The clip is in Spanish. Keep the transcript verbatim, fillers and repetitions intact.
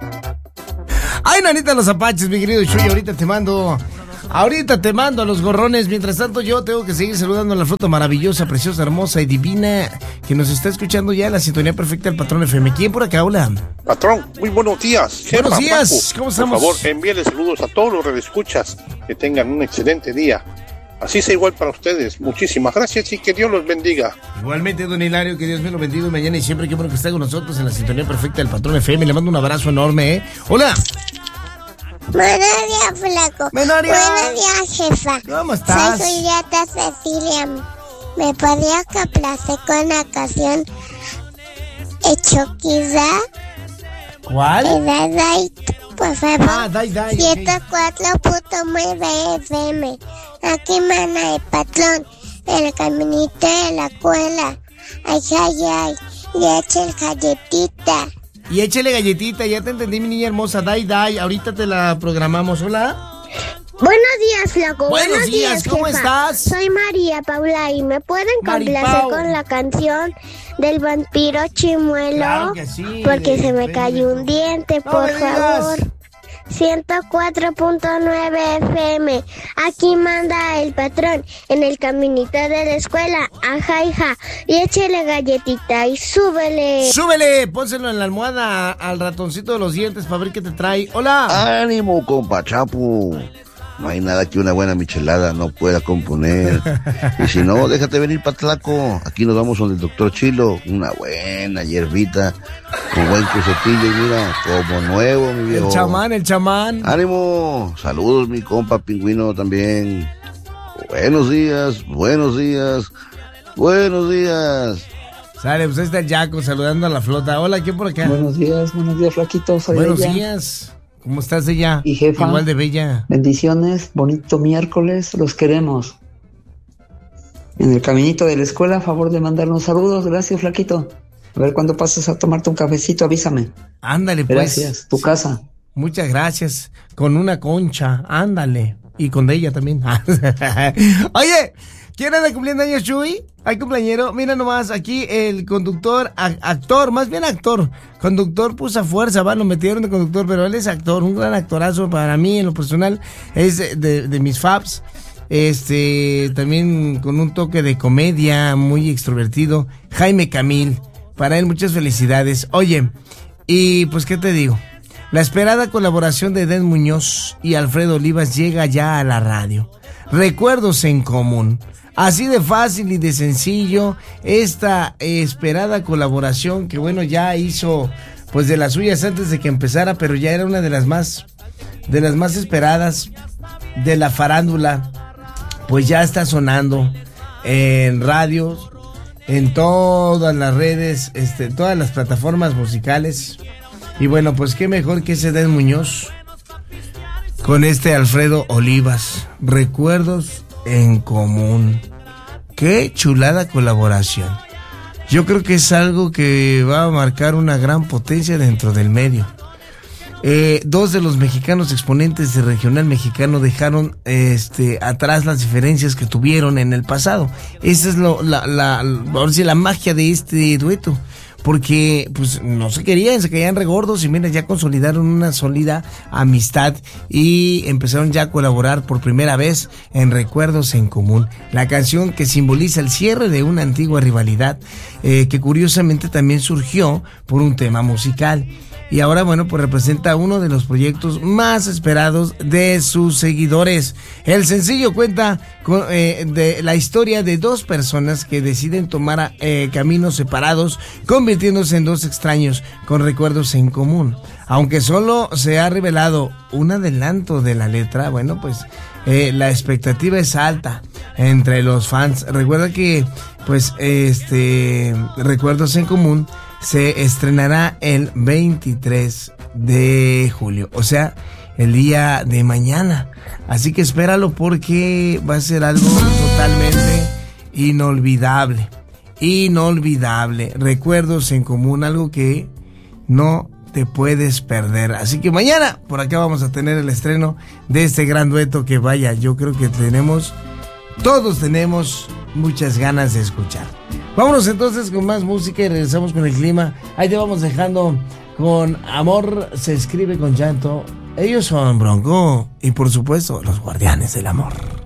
Ay, nanita, los apaches, mi querido Chuy, ahorita te mando... Ahorita te mando a los gorrones. Mientras tanto, yo tengo que seguir saludando a la flota maravillosa, preciosa, hermosa y divina que nos está escuchando ya en la sintonía perfecta del Patrón F M. ¿Quién por acá habla? Patrón, muy buenos días. Buenos Jefa, días, Paco, ¿cómo estamos? Por favor, envíale saludos a todos los redescuchas. Que tengan un excelente día. Así sea igual para ustedes. Muchísimas gracias y que Dios los bendiga. Igualmente, don Hilario, que Dios me lo bendiga mañana y siempre. Qué bueno que esté con nosotros en la sintonía perfecta del Patrón F M. Le mando un abrazo enorme, ¿eh? Hola. Buenos días, flaco. Buenos días. Buenos días, jefa. ¿Cómo estás? Soy Julieta Cecilia. ¿Me podría complacer con la canción Hechoquida? ¿Cuál? De Dai Dai, por favor. Ah, Dai Dai. ciento cuatro punto nueve F M. Aquí mana el patrón. En el caminito de la escuela. Ay, ay, ay. Le eché el galletita. Y échale galletita, ya te entendí, mi niña hermosa. Dai, dai, ahorita te la programamos. Hola. Buenos días, flaco. Buenos, Buenos días, días, ¿cómo jefa. estás? Soy María Paula y me pueden complacer Maripau. con la canción del vampiro Chimuelo. Claro que sí, porque de- se me de- cayó un diente, No por me digas. favor. ciento cuatro punto nueve F M. Aquí manda el patrón en el caminito de la escuela. Ajá, hija. Y échale galletita y súbele. Súbele, pónselo en la almohada al ratoncito de los dientes para ver qué te trae. Hola. Ánimo, compa Chapo. No hay nada que una buena michelada no pueda componer. Y si no, déjate venir pa' Tlaco. Aquí nos vamos donde el doctor Chilo. Una buena hierbita con buen crucetillo y mira, como nuevo, mi viejo. El chamán, el chamán. Ánimo. Saludos, mi compa Pingüino también. Buenos días, buenos días, buenos días. Sale, pues ahí está el Jaco saludando a la flota. Hola, ¿quién por acá? Buenos días, buenos días, flaquito. Soy Buenos ella. días. ¿Cómo estás, ella? Y jefa. Igual de bella. Bendiciones, bonito miércoles, los queremos. En el caminito de la escuela, a favor de mandarnos saludos. Gracias, flaquito. A ver, cuando pases a tomarte un cafecito, avísame. Ándale, pues. Gracias, tu casa. Muchas gracias. Con una concha, ándale. Y con de ella también. Oye, ¿quién anda cumpliendo años, Chuy? Hay cumpleañero. Mira nomás, aquí el conductor, a- actor, más bien actor. Conductor puso a fuerza, va, lo metieron de conductor, pero él es actor, un gran actorazo para mí en lo personal. Es de, de, de mis faps. Este, también con un toque de comedia, muy extrovertido. Jaime Camil. Para él, muchas felicidades. Oye, y pues, ¿qué te digo? La esperada colaboración de Edén Muñoz y Alfredo Olivas llega ya a la radio. Recuerdos en común. Así de fácil y de sencillo, esta esperada colaboración que bueno, ya hizo pues de las suyas antes de que empezara, pero ya era una de las más, de las más esperadas de la farándula. Pues ya está sonando en radios, en todas las redes, este, todas las plataformas musicales. Y bueno, pues qué mejor que ese Edén Muñoz con este Alfredo Olivas. Recuerdos en común. Qué chulada colaboración. Yo creo que es algo que va a marcar una gran potencia dentro del medio. Eh, dos de los mexicanos exponentes del regional mexicano dejaron este atrás las diferencias que tuvieron en el pasado. Esa es lo, la, la, ahora sí, la magia de este dueto. Porque pues no se querían, se caían regordos y mira, ya consolidaron una sólida amistad y empezaron ya a colaborar por primera vez en Recuerdos en Común. La canción que simboliza el cierre de una antigua rivalidad eh, que curiosamente también surgió por un tema musical. Y ahora, bueno, pues representa uno de los proyectos más esperados de sus seguidores. El sencillo cuenta con, eh, de la historia de dos personas que deciden tomar eh, caminos separados, convirtiéndose en dos extraños con recuerdos en común. Aunque solo se ha revelado un adelanto de la letra, bueno, pues eh, la expectativa es alta entre los fans. Recuerda que, pues, este Recuerdos en Común se estrenará el veintitrés de julio, o sea, el día de mañana. Así que espéralo porque va a ser algo totalmente inolvidable. Inolvidable. Recuerdos en Común, algo que no te puedes perder. Así que mañana por acá vamos a tener el estreno de este gran dueto que vaya, yo creo que tenemos, todos tenemos muchas ganas de escuchar. Vámonos entonces con más música y regresamos con el clima. Ahí te vamos dejando Con amor se escribe con llanto. Ellos son Bronco y por supuesto los guardianes del amor.